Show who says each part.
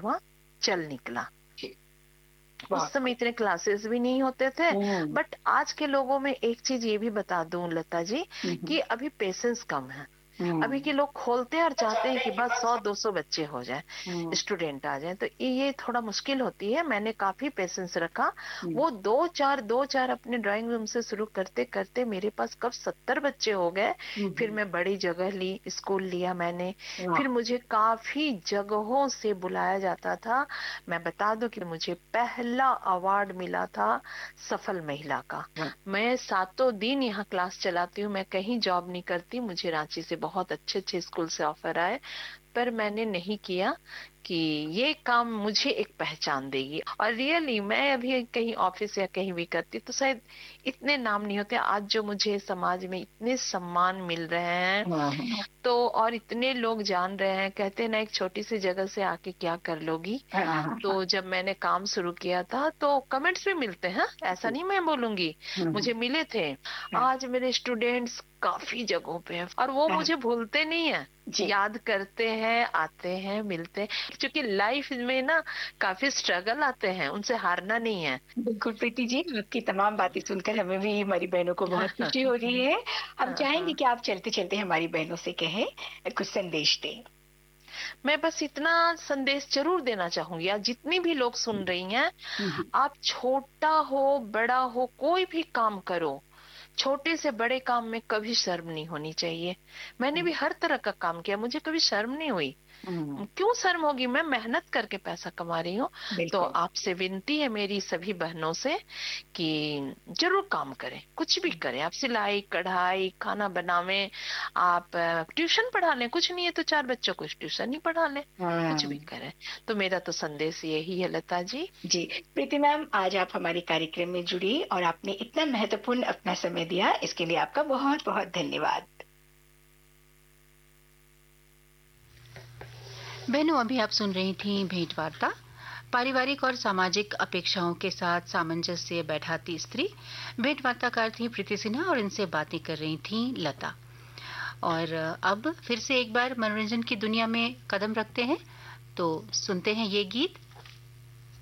Speaker 1: वहाँ चल निकला।
Speaker 2: जी,
Speaker 1: उस
Speaker 2: बहुत
Speaker 1: समय इतने क्लासेस भी नहीं होते थे।
Speaker 2: हम्म,
Speaker 1: बट आज के लोगों में एक चीज ये भी बता दूं लता जी,
Speaker 2: हम्म,
Speaker 1: कि अभी पेशेंस कम है। अभी के
Speaker 2: हम्म,
Speaker 1: लोग खोलते हैं और चाहते हैं कि बस 100-200 बच्चे हो जाए,
Speaker 2: हम्म,
Speaker 1: स्टूडेंट आ जाए, तो ये थोड़ा मुश्किल होती है। मैंने काफी पेशेंस रखा।
Speaker 2: हम्म,
Speaker 1: वो दो चार अपने ड्राइंग रूम से शुरू करते करते मेरे पास कब 70 बच्चे हो गए। फिर
Speaker 2: हम्म,
Speaker 1: मैं बड़ी जगह ली, स्कूल लिया मैंने।
Speaker 2: वाह,
Speaker 1: फिर मुझे काफी जगहों से बुलाया जाता था। मैं बता दूं कि मुझे पहला अवार्ड मिला था सफल महिला का।
Speaker 2: वाह,
Speaker 1: मैं सातों दिन यहाँ क्लास चलाती हूँ, मैं कहीं जॉब नहीं करती। मुझे रांची से बहुत अच्छे अच्छे स्कूल से ऑफर आए, पर मैंने नहीं किया कि ये काम मुझे एक पहचान देगी। और रियली मैं अभी कहीं ऑफिस या कहीं भी करती तो शायद इतने नाम नहीं होते। आज जो मुझे समाज में इतने सम्मान मिल रहे हैं,
Speaker 2: हाँ, हाँ,
Speaker 1: तो और इतने लोग जान रहे हैं, कहते हैं ना एक छोटी सी जगह से आके क्या कर लोगी।
Speaker 2: हाँ, हाँ, हाँ,
Speaker 1: तो जब मैंने काम शुरू किया था तो कमेंट्स भी मिलते हैं, ऐसा
Speaker 2: जी,
Speaker 1: नहीं मैं बोलूंगी,
Speaker 2: हम्म,
Speaker 1: मुझे मिले थे।
Speaker 2: हाँ,
Speaker 1: आज मेरे स्टूडेंट्स काफी जगहों पे हैं और वो
Speaker 2: हाँ,
Speaker 1: मुझे भूलते नहीं है,
Speaker 2: जी,
Speaker 1: याद करते हैं, आते हैं, मिलते हैं। क्योंकि लाइफ में ना काफी स्ट्रगल आते हैं, उनसे हारना नहीं है।
Speaker 2: बिल्कुल प्रीति जी, आपकी तमाम बातें सुनकर हमें भी, हमारी बहनों को बहुत खुशी हो रही है। हम
Speaker 1: हाँ
Speaker 2: चाहेंगे
Speaker 1: हाँ।
Speaker 2: कि आप चलते चलते हमारी बहनों से कहें, कुछ संदेश दें।
Speaker 1: मैं बस इतना संदेश जरूर देना चाहूंगी, आज जितनी भी लोग सुन रही हैं,
Speaker 2: हम्म,
Speaker 1: आप छोटा हो बड़ा हो कोई भी काम करो, छोटे से बड़े काम में कभी शर्म नहीं होनी चाहिए। मैंने भी हर तरह का काम किया, मुझे कभी शर्म नहीं हुई।
Speaker 2: हम्म,
Speaker 1: क्यों शर्म होगी, मैं मेहनत करके पैसा कमा रही हूँ। तो
Speaker 2: बिल्कुल,
Speaker 1: आपसे विनती है मेरी सभी बहनों से कि जरूर काम करें, कुछ भी करें। आप सिलाई कढ़ाई खाना बनावें, आप ट्यूशन पढ़ा लें, कुछ नहीं है तो 4 बच्चों को ट्यूशन ही पढ़ा लें, कुछ भी
Speaker 2: हाँ,
Speaker 1: करें। तो मेरा तो संदेश यही है लता जी।
Speaker 2: जी, प्रीति मैम, आज आप हमारे कार्यक्रम में जुड़ी और आपने इतना महत्वपूर्ण अपना समय दिया, इसके लिए आपका बहुत बहुत धन्यवाद।
Speaker 3: बहनों, अभी आप सुन रही थी भेंट वार्ता। पारिवारिक और सामाजिक अपेक्षाओं के साथ सामंजस्य बैठाती स्त्री। भेंट वार्ताकार थी प्रीति सिन्हा और इनसे बातें कर रही थी लता। और अब फिर से एक बार मनोरंजन की दुनिया में कदम रखते हैं, तो सुनते हैं ये गीत